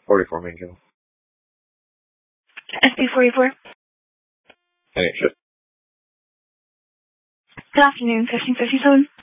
44 main channel. SB44. Any shit. Good afternoon, 1557.